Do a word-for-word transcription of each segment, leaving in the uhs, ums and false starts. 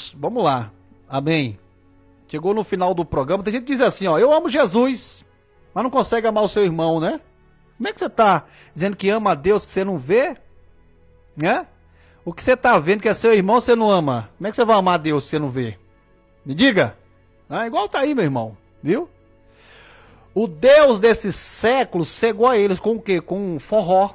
Jesus. Vamos lá. Amém. Chegou no final do programa. Tem gente que diz assim, ó, eu amo Jesus, mas não consegue amar o seu irmão, né? Como é que você tá dizendo que ama a Deus que você não vê? Né? O que você tá vendo que é seu irmão, você não ama. Como é que você vai amar a Deus se você não vê? Me diga. Ah, igual tá aí, meu irmão. Viu? O Deus desses séculos cegou a eles com o quê? Com forró.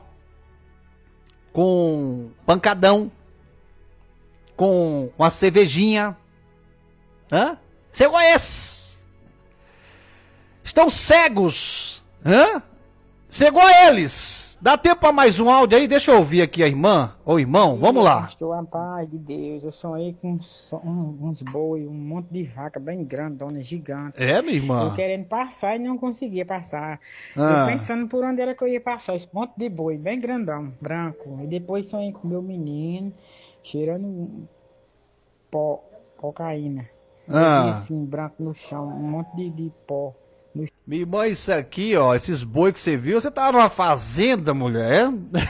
Com pancadão. Com uma cervejinha. Hã? Cegou a esses. Estão cegos. Hã? Cegou a eles. Dá tempo para mais um áudio aí? Deixa eu ouvir aqui a irmã ou irmão. Vamos lá. Estou a paz de Deus. Eu sonhei com uns boi, um monte de vaca bem grandona, gigante. É, minha irmã? Eu querendo passar e não conseguia passar. Ah. Eu pensando por onde era que eu ia passar. Esse monte de boi, bem grandão, branco. E depois sonhei com meu menino, cheirando pó, cocaína. Ah. E assim, branco no chão, um monte de, de pó. Minha irmã, isso aqui, ó, esses boi que você viu, você tava numa fazenda, mulher,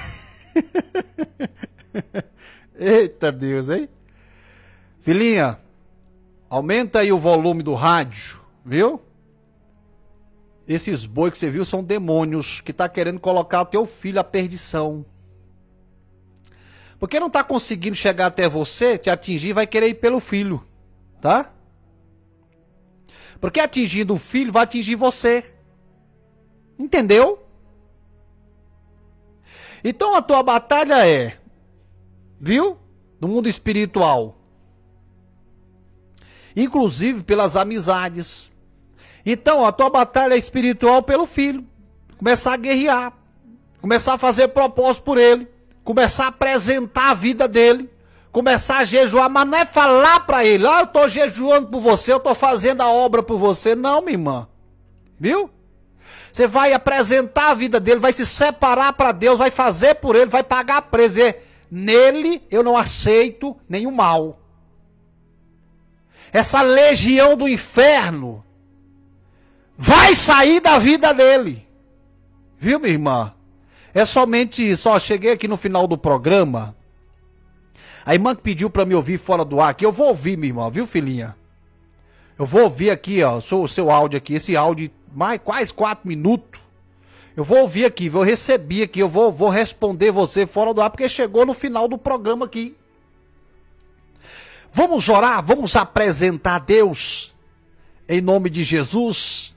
é? Eita Deus, hein? Filhinha, aumenta aí o volume do rádio, viu? Esses boi que você viu são demônios que tá querendo colocar o teu filho à perdição. Porque não tá conseguindo chegar até você, te atingir, vai querer ir pelo filho, tá? Porque atingindo o filho, vai atingir você. Entendeu? Então a tua batalha é, viu? No mundo espiritual. Inclusive pelas amizades. Então a tua batalha é espiritual pelo filho. Começar a guerrear. Começar a fazer propósito por ele. Começar a apresentar a vida dele. Começar a jejuar, mas não é falar pra ele, ah, eu tô jejuando por você, eu tô fazendo a obra por você. Não, minha irmã. Viu? Você vai apresentar a vida dele, vai se separar pra Deus, vai fazer por ele, vai pagar preço. Nele eu não aceito nenhum mal. Essa legião do inferno vai sair da vida dele. Viu, minha irmã? É somente isso. Ó, cheguei aqui no final do programa. A irmã que pediu pra me ouvir fora do ar aqui, eu vou ouvir, minha irmã, viu, filhinha? Eu vou ouvir aqui, ó, o seu áudio aqui, esse áudio de mais, quase quatro minutos. Eu vou ouvir aqui, eu recebi aqui, eu vou, vou responder você fora do ar, porque chegou no final do programa aqui. Vamos orar, vamos apresentar a Deus, em nome de Jesus.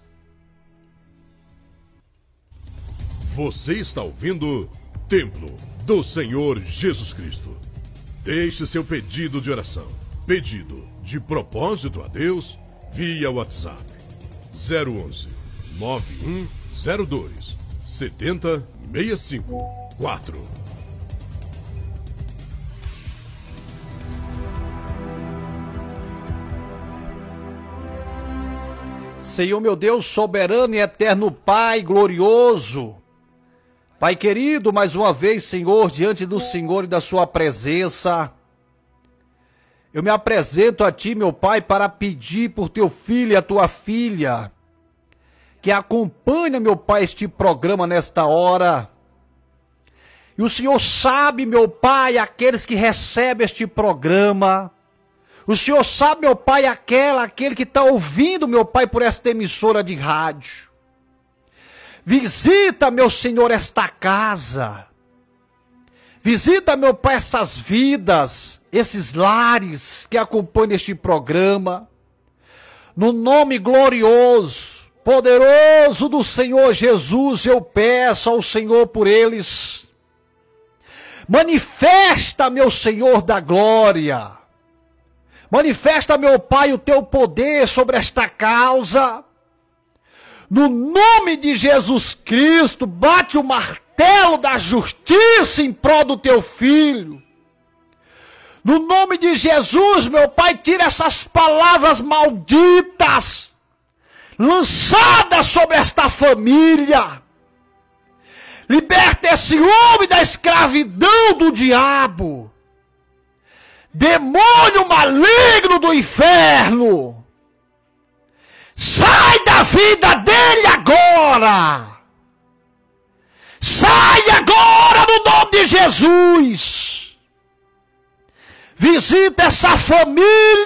Você está ouvindo Templo do Senhor Jesus Cristo. Deixe seu pedido de oração, pedido de propósito a Deus, via WhatsApp zero onze, nove um zero dois, sete zero seis cinco quatro. Senhor meu Deus, soberano e eterno Pai glorioso, Pai querido, mais uma vez, Senhor, diante do Senhor e da sua presença, eu me apresento a Ti, meu Pai, para pedir por Teu filho e a Tua filha, que acompanha, meu Pai, este programa nesta hora. E o Senhor sabe, meu Pai, aqueles que recebem este programa. O Senhor sabe, meu Pai, aquela, aquele que está ouvindo, meu Pai, por esta emissora de rádio. Visita, meu Senhor, esta casa. Visita, meu Pai, essas vidas, esses lares que acompanham este programa. No nome glorioso, poderoso do Senhor Jesus, eu peço ao Senhor por eles. Manifesta, meu Senhor da glória. Manifesta, meu Pai, o teu poder sobre esta causa. No nome de Jesus Cristo, bate o martelo da justiça em prol do teu filho. No nome de Jesus, meu Pai, tira essas palavras malditas, lançadas sobre esta família. Liberta esse homem da escravidão do diabo. Demônio maligno do inferno. Sai da vida dele agora! Sai agora no nome de Jesus! Visita essa família!